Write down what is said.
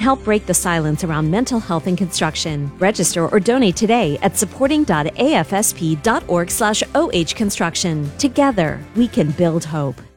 help break the silence around mental health in construction. Register or donate today at supporting.afsp.org/ohconstruction. Together, we can build hope.